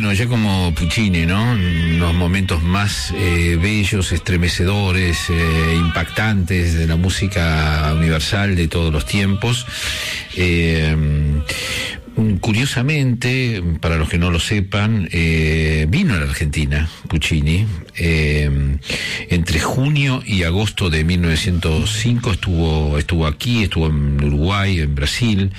Bueno, ya como Puccini, ¿no? Los momentos más bellos, estremecedores, impactantes de la música universal de todos los tiempos. Curiosamente, para los que no lo sepan, vino a la Argentina Puccini. Entre junio y agosto de 1905 estuvo aquí, estuvo en Uruguay, en Brasil.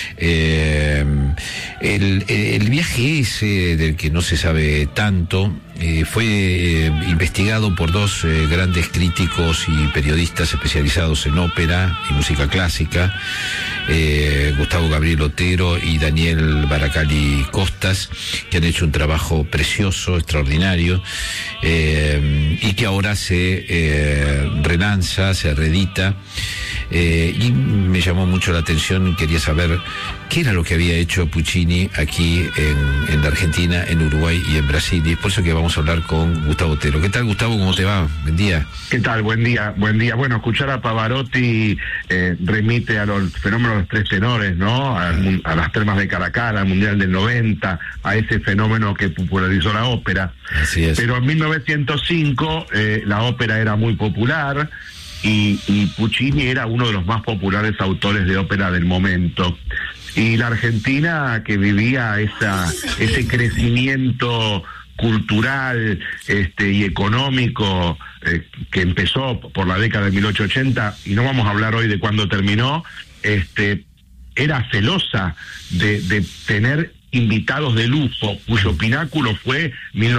El viaje ese, del que no se sabe tanto, fue investigado por dos grandes críticos y periodistas especializados en ópera y música clásica, Gustavo Gabriel Otero y Daniel Baracali Costas, que han hecho un trabajo precioso, extraordinario, y que ahora se relanza, se reedita, y me llamó mucho la atención. Quería saber qué era lo que había hecho Puccini aquí en la Argentina, en Uruguay y en Brasil, y es por eso que vamos a hablar con Gustavo Otero. ¿Qué tal, Gustavo? ¿Cómo te va? Buen día. ¿Qué tal? Buen día. Bueno, escuchar a Pavarotti remite a los fenómenos de los tres tenores, ¿no? A las termas de Caracas, al Mundial del 90, a ese fenómeno que popularizó la ópera. Así es. Pero en 1905 la ópera era muy popular y Puccini era uno de los más populares autores de ópera del momento. Y la Argentina, que vivía ese crecimiento cultural y económico que empezó por la década de 1880, y no vamos a hablar hoy de cuándo terminó, era celosa de tener invitados de lujo, cuyo pináculo fue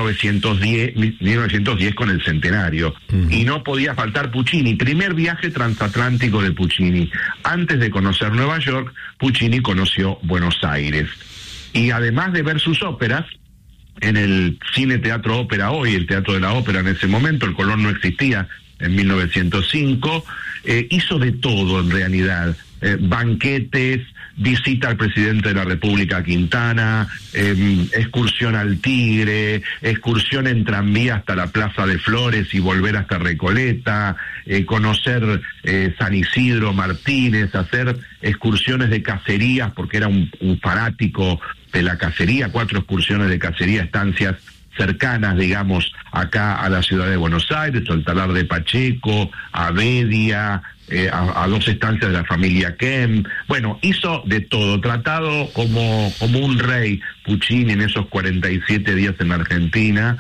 1910 con el centenario. Y no podía faltar Puccini. Primer viaje transatlántico de Puccini. Antes de conocer Nueva York, Puccini conoció Buenos Aires. Y además de ver sus óperas, en el Cine Teatro Ópera hoy, el Teatro de la Ópera en ese momento, el Colón no existía en 1905, hizo de todo en realidad. Banquetes, visita al presidente de la República, Quintana, excursión al Tigre, excursión en tranvía hasta la Plaza de Flores y volver hasta Recoleta, conocer San Isidro, Martínez, hacer excursiones de cacerías, porque era un fanático de la cacería, 4 excursiones de cacería, estancias cercanas, digamos, acá a la ciudad de Buenos Aires, al Talar de Pacheco, a Bedia, a 2 estancias de la familia Kem. Bueno, hizo de todo, tratado como un rey Puccini en esos 47 días en Argentina,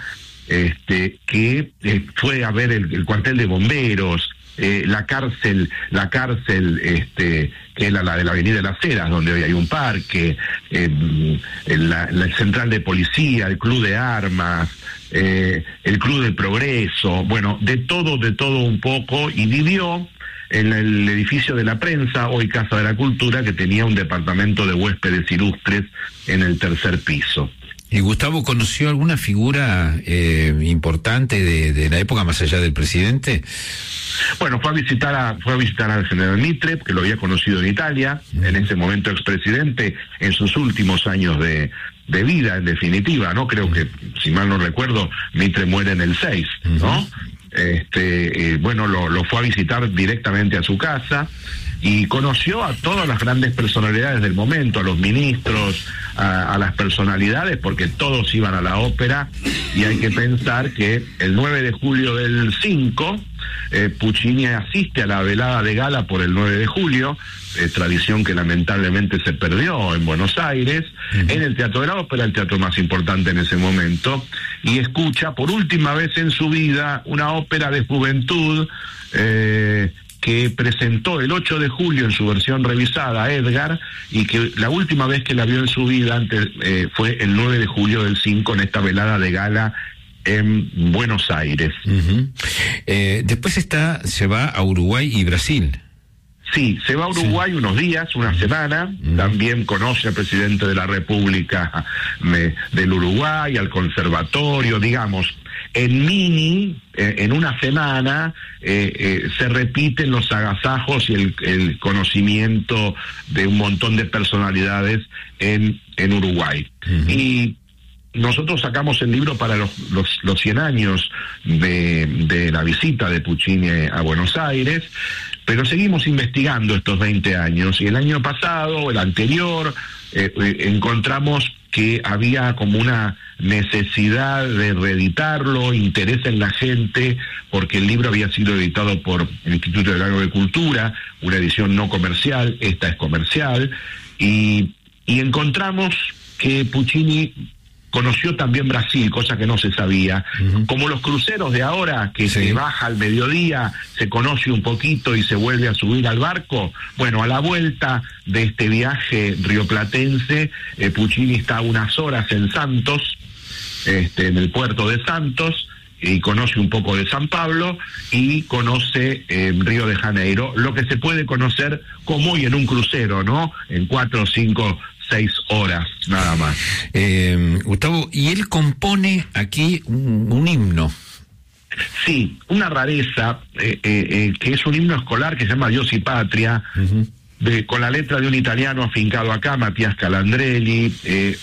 que fue a ver el cuartel de bomberos, la cárcel, que es la de la Avenida de las Heras, donde hoy hay un parque, la central de policía, el club de armas, el club del progreso, bueno, de todo un poco, y vivió en el edificio de la prensa, hoy Casa de la Cultura, que tenía un departamento de huéspedes ilustres en el 3er piso. ¿Y Gustavo conoció alguna figura importante de la época más allá del presidente? Bueno, fue a visitar al general Mitre, que lo había conocido en Italia, en ese momento expresidente, en sus últimos años de vida, en definitiva, ¿no? Creo que, si mal no recuerdo, Mitre muere en el 6, ¿no? Bueno, lo fue a visitar directamente a su casa y conoció a todas las grandes personalidades del momento, a los ministros, a las personalidades, porque todos iban a la ópera. Y hay que pensar que el 9 de julio del 5, Puccini asiste a la velada de gala por el 9 de julio, tradición que lamentablemente se perdió en Buenos Aires, en el Teatro de la Ópera, el teatro más importante en ese momento, y escucha por última vez en su vida una ópera de juventud que presentó el 8 de julio en su versión revisada a Edgar, y que la última vez que la vio en su vida antes fue el 9 de julio del 5 en esta velada de gala en Buenos Aires. Después se va a Uruguay y Brasil. Sí, se va a Uruguay unos días, una semana, también conoce al presidente de la República del Uruguay, al conservatorio, digamos. En una semana se repiten los agasajos y el conocimiento de un montón de personalidades en Uruguay. Y nosotros sacamos el libro para los 100 años de la visita de Puccini a Buenos Aires, pero seguimos investigando estos 20 años, y el año pasado, el anterior, encontramos que había como una necesidad de reeditarlo, interés en la gente, porque el libro había sido editado por el Instituto de Cultura, una edición no comercial, esta es comercial, y encontramos que Puccini conoció también Brasil, cosa que no se sabía. Como los cruceros de ahora, que se baja al mediodía, se conoce un poquito y se vuelve a subir al barco. Bueno, a la vuelta de este viaje rioplatense, Puccini está unas horas en Santos, en el puerto de Santos, y conoce un poco de San Pablo, y conoce Río de Janeiro, lo que se puede conocer como hoy en un crucero, ¿no? En 4, 5, 6 horas, nada más. Gustavo, y él compone aquí un himno. Sí, una rareza, que es un himno escolar que se llama Dios y Patria, con la letra de un italiano afincado acá, Matías Calandrelli,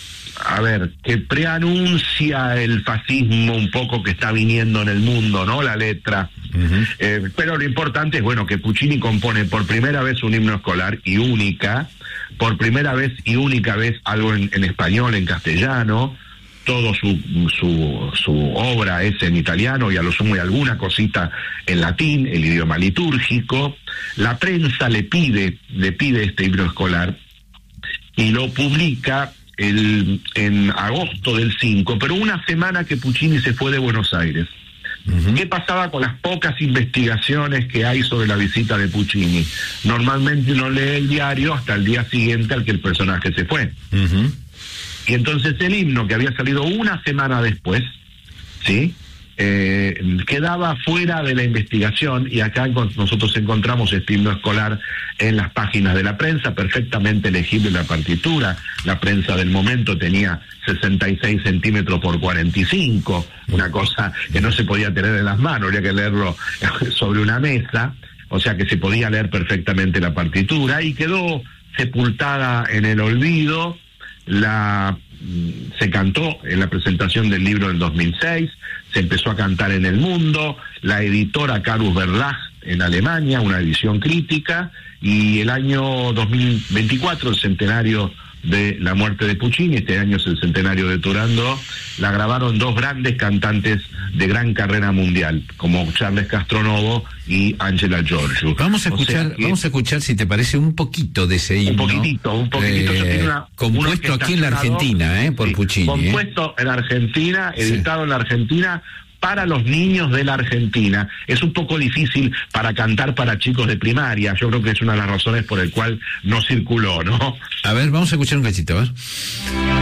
que preanuncia el fascismo un poco que está viniendo en el mundo, ¿no? La letra. Pero lo importante es, bueno, que Puccini compone por primera vez un himno escolar y por primera vez y única vez algo en español, en castellano. Todo su obra es en italiano, y a lo sumo hay alguna cosita en latín, el idioma litúrgico. La prensa le pide este himno escolar y lo publica en agosto del 5, pero una semana que Puccini se fue de Buenos Aires. ¿Qué pasaba con las pocas investigaciones que hay sobre la visita de Puccini? Normalmente uno lee el diario hasta el día siguiente al que el personaje se fue. Y entonces el himno, que había salido una semana después, ¿sí?, quedaba fuera de la investigación, y acá nosotros encontramos este himno escolar en las páginas de la prensa, perfectamente legible la partitura. La prensa del momento tenía 66 centímetros por 45, una cosa que no se podía tener en las manos, había que leerlo sobre una mesa, o sea que se podía leer perfectamente la partitura, y quedó sepultada en el olvido. Se cantó en la presentación del libro en 2006, se empezó a cantar en el mundo, la editora Carus Verlag en Alemania, una edición crítica, y el año 2024, el centenario de la muerte de Puccini, este año es el centenario de Turandot, la grabaron dos grandes cantantes de gran carrera mundial, como Charles Castronovo y Angela Giorgio. Vamos a escuchar, si te parece, un poquito de ese himno. Un poquitito. Compuesto aquí en la Argentina, por Puccini. Compuesto en Argentina, editado en la Argentina, para los niños de la Argentina. Es un poco difícil para cantar para chicos de primaria. Yo creo que es una de las razones por el cual no circuló, ¿no? A ver, vamos a escuchar un cachito, a ver.